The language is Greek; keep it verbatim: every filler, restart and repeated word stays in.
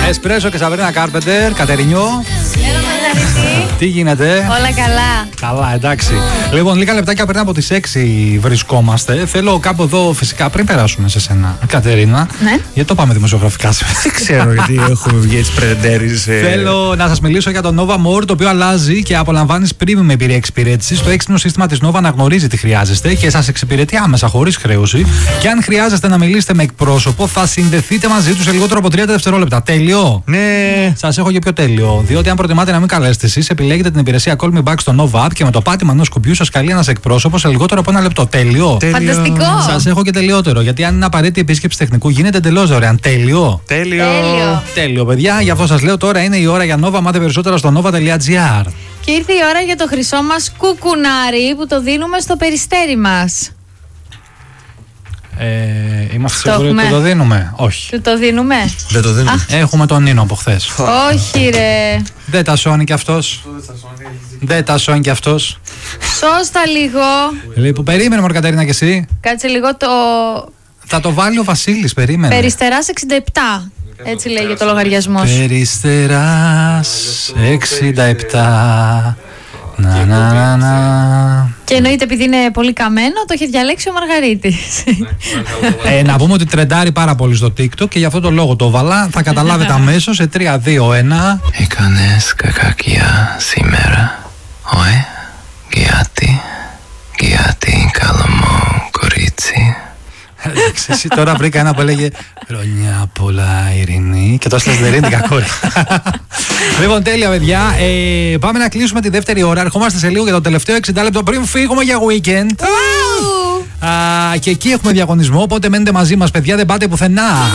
Εσπρέσο και Σαβρίνα Κάρπεντερ, Κατερινιό. Τι γίνεται? Όλα καλά. Καλά, εντάξει. Λοιπόν, λίγα λεπτάκια πριν από τις έξι βρισκόμαστε. Θέλω κάπου εδώ, φυσικά, πριν περάσουμε σε σένα, Κατερίνα. Ναι. Γιατί το πάμε δημοσιογραφικά σήμερα. Δεν ξέρω γιατί έχουμε βγει έτσι πρετεντέρεις. Θέλω να σας μιλήσω για το Nova More, το οποίο αλλάζει και απολαμβάνεις premium εμπειρία εξυπηρέτησης. Το έξυπνο σύστημα της Nova αναγνωρίζει τι χρειάζεστε και σας εξυπηρετεί άμεσα, χωρίς χρέωση. Και αν χρειάζεστε να μιλήσετε με εκπρόσωπο, θα συνδεθείτε μαζί του σε λιγότερο από τριάντα δευτερόλεπτα. Τέλειο. Ναι. Σας έχω και πιο τέλειο. Διότι αν προτιμάτε να μην καλέσετε εσείς, επιλέγετε την υπηρεσία Call Me Back στο Nova App και με το πάτημα ενός κουμπιού σας καλεί ένας εκπρόσωπος σε λιγότερο από ένα λεπτό. Τέλειο. Φανταστικό. Σας έχω και τελειότερο. Γιατί αν είναι απαραίτητη επίσκεψη τεχνικού, γίνεται εντελώς δωρεάν. Τέλειο. Τέλειο. Τέλειο. Τέλειο, παιδιά. Γι' αυτό σας λέω τώρα είναι η ώρα για Nova. Μάθε περισσότερα στο nova τελεία gr. Και ήρθε η ώρα για το χρυσό μας κουκουνάρι που το δίνουμε στο περιστέρι μας. Ε, είμαστε Το σίγουροι ότι έχουμε. το δίνουμε? Όχι. Του το δίνουμε? Δεν το δίνουμε. Έχουμε τον Νίνο από χθες. Όχι ρε. Δεν τα σώνει κι αυτός. Δεν τα σώνει κι αυτός. Σώστα λίγο. Λοιπόν, περίμενε μωρ Κατερίνα κι εσύ. Κάτσε λίγο το... Θα το βάλει ο Βασίλης, περίμενε. Περιστεράς εξήντα επτά. Έτσι λέγεται το λογαριασμός. Περιστεράς εξήντα επτά. Να, να, να, να. Και εννοείται επειδή είναι πολύ καμένο, το έχει διαλέξει ο Μαργαρίτης. Ε, να πούμε ότι τρεντάρει πάρα πολύ στο TikTok και γι' αυτό το λόγο το βάλα. Θα καταλάβετε αμέσως σε τρία, δύο, ένα. Έκανες κακακιά σήμερα, ωε, γιατί, γιατί καλό μου κορίτσι. Εντάξει, εσύ τώρα βρήκα ένα που έλεγε χρόνια πολλά ειρηνή και το έστειλες δεν είναι κακό. Λοιπόν, τέλεια παιδιά. Ε, πάμε να κλείσουμε τη δεύτερη ώρα. Ερχόμαστε σε λίγο για το τελευταίο εξήντα λεπτό πριν φύγουμε για weekend. Α, και εκεί έχουμε διαγωνισμό, οπότε μένετε μαζί μας παιδιά, δεν πάτε πουθενά.